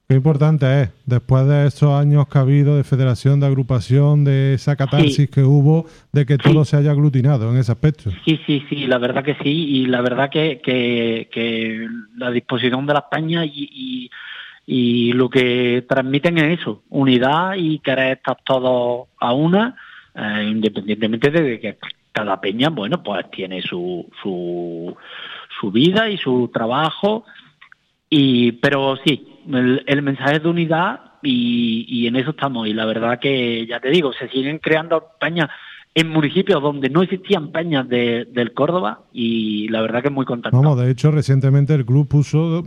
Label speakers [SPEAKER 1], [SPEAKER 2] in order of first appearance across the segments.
[SPEAKER 1] Qué importante es, después de esos años que ha habido de federación, de agrupación, de esa catarsis
[SPEAKER 2] Sí,
[SPEAKER 1] que hubo, de que todo
[SPEAKER 2] sí,
[SPEAKER 1] se haya aglutinado en ese aspecto.
[SPEAKER 2] sí, la verdad que sí, y la verdad que la disposición de las peñas y lo que transmiten es eso, unidad y querer estar todos a una, independientemente de que cada peña, bueno, pues tiene su vida y su trabajo, pero sí, el mensaje es de unidad y en eso estamos, y la verdad que, ya te digo, se siguen creando peñas en municipios donde no existían peñas del Córdoba y la verdad que muy
[SPEAKER 1] Vamos,
[SPEAKER 2] contento.
[SPEAKER 1] de hecho, recientemente el club puso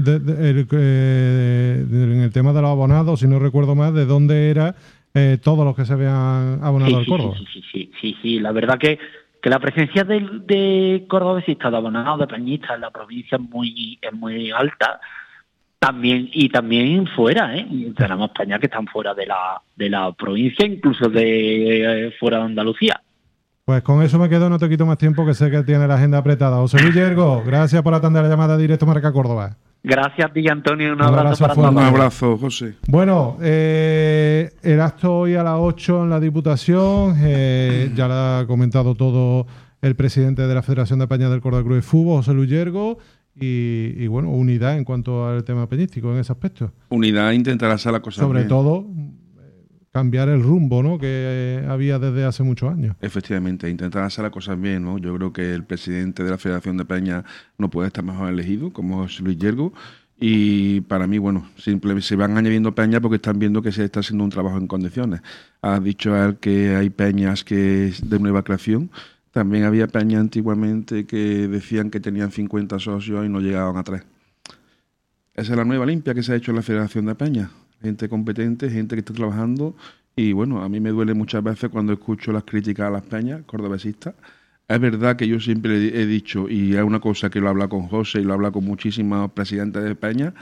[SPEAKER 1] en el tema de los abonados, si no recuerdo más, de dónde era todos los que se habían abonado
[SPEAKER 2] Sí,
[SPEAKER 1] al
[SPEAKER 2] sí, sí,
[SPEAKER 1] Córdoba.
[SPEAKER 2] sí, sí, sí, sí, sí. La verdad que la presencia de cordobesistas, de abonados, de peñistas en la provincia es muy alta. También, y también fuera, ¿eh? Y tenemos peñas que están fuera de la provincia, incluso de fuera de Andalucía.
[SPEAKER 1] Pues con eso me quedo, no te quito más tiempo, que sé que tiene la agenda apretada. José Luis Yergo, gracias por atender la llamada de Directo Marca Córdoba.
[SPEAKER 2] Gracias a ti, Antonio, un
[SPEAKER 1] Un
[SPEAKER 2] abrazo
[SPEAKER 1] abrazo
[SPEAKER 2] para
[SPEAKER 3] Un
[SPEAKER 1] fuerte.
[SPEAKER 2] todos.
[SPEAKER 3] abrazo, José.
[SPEAKER 1] Bueno, el acto hoy a las 8 en la Diputación, ya lo ha comentado todo el presidente de la Federación de Peñas del Córdoba Club de Fútbol, José Luis Yergo, y bueno, unidad en cuanto al tema peñístico en ese aspecto.
[SPEAKER 3] Unidad intentará hacer la cosa
[SPEAKER 1] Sobre
[SPEAKER 3] bien.
[SPEAKER 1] todo, cambiar el rumbo, ¿no?, que había desde hace muchos años.
[SPEAKER 3] Efectivamente, intentar hacer las cosas bien, ¿no? Yo creo que el presidente de la Federación de Peñas no puede estar mejor elegido, como José Luis Yergo. Y para mí, bueno, simplemente se van añadiendo peñas porque están viendo que se está haciendo un trabajo en condiciones. Ha dicho él que hay peñas que es de nueva creación. También había peñas antiguamente que decían que tenían 50 socios y no llegaban a 3. Esa es la nueva limpia que se ha hecho en la Federación de Peñas. Gente competente, gente que está trabajando. Y bueno, a mí me duele muchas veces cuando escucho las críticas a las peñas cordobesistas. Es verdad que yo siempre he dicho, y es una cosa que lo habla con José y lo habla con muchísimos presidentes de Peña,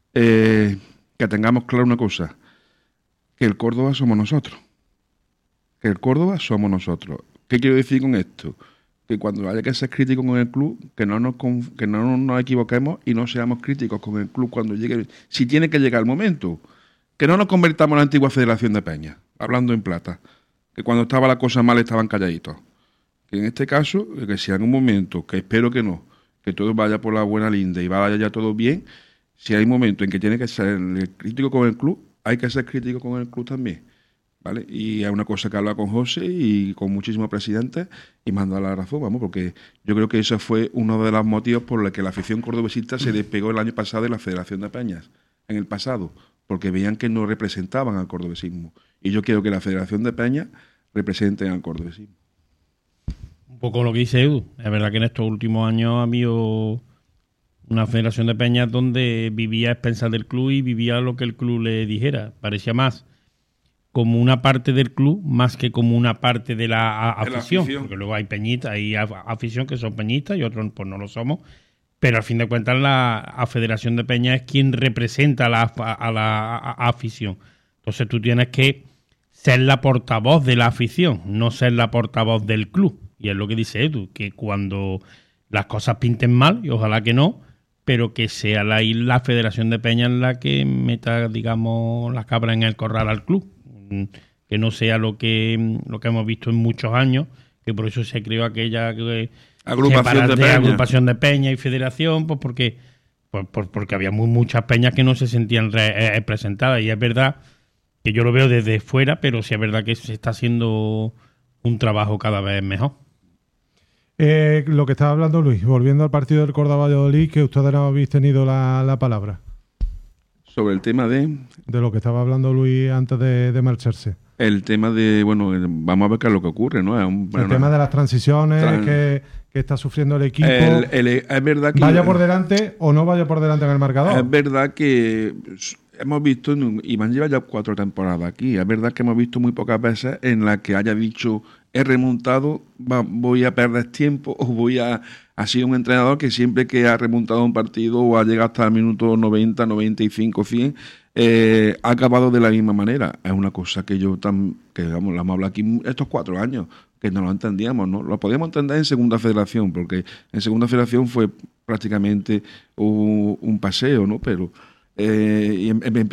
[SPEAKER 3] que tengamos claro una cosa, que el Córdoba somos nosotros. Que el Córdoba somos nosotros. ¿Qué quiero decir con esto? Que cuando haya que ser críticos con el club, que no nos equivoquemos y no seamos críticos con el club cuando llegue, si tiene que llegar el momento. Que no nos convertamos en la antigua Federación de Peñas, hablando en plata. Que cuando estaba la cosa mal estaban calladitos. Que en este caso, que si en un momento, que espero que no, que todo vaya por la buena linda y vaya ya todo bien, si hay un momento en que tiene que ser crítico con el club, hay que ser crítico con el club también. ¿Vale? Y es una cosa que habla con José y con muchísimos presidentes y me han dado la razón, vamos, porque yo creo que eso fue uno de los motivos por los que la afición cordobesista se despegó el año pasado de la Federación de Peñas, en el pasado, porque veían que no representaban al cordobesismo. Y yo quiero que la Federación de Peñas represente al cordobesismo.
[SPEAKER 4] Un poco lo que dice Edu. Es verdad que en estos últimos años ha habido una Federación de Peñas donde vivía a expensas del club y vivía lo que el club le dijera. Parecía más como una parte del club más que como una parte de la afición, porque luego hay peñitas, hay afición que son peñistas y otros pues no lo somos, pero al fin de cuentas la Federación de Peñas es quien representa a la afición. Entonces tú tienes que ser la portavoz de la afición, no ser la portavoz del club, y es lo que dice Edu, que cuando las cosas pinten mal, y ojalá que no, pero que sea la Federación de Peñas la que meta, digamos, las cabras en el corral al club, que no sea lo que hemos visto en muchos años, que por eso se creó aquella agrupación de peña y federación, pues porque había muchas peñas que no se sentían representadas, y es verdad que yo lo veo desde fuera, pero sí es verdad que se está haciendo un trabajo cada vez mejor.
[SPEAKER 1] Lo que estaba hablando Luis, volviendo al partido del Córdoba Valladolid, que ustedes no habéis tenido la palabra.
[SPEAKER 3] Sobre el tema de
[SPEAKER 1] lo que estaba hablando Luis antes de marcharse.
[SPEAKER 3] El tema de, bueno, vamos a ver qué es lo que ocurre, ¿no?
[SPEAKER 1] El tema de las transiciones que está sufriendo el equipo.
[SPEAKER 3] Es verdad que
[SPEAKER 1] vaya por delante o no vaya por delante en el marcador.
[SPEAKER 3] Es verdad que hemos visto, Iván lleva ya 4 temporadas aquí, es verdad que hemos visto muy pocas veces en las que haya dicho, he remontado, voy a perder tiempo o ha sido un entrenador que siempre que ha remontado un partido o ha llegado hasta el minuto 90, 95, 100, ha acabado de la misma manera. Es una cosa que digamos, la hemos hablado aquí estos 4 años, que no lo entendíamos, ¿no? Lo podíamos entender en Segunda Federación, porque en Segunda Federación fue prácticamente un paseo, ¿no? Pero y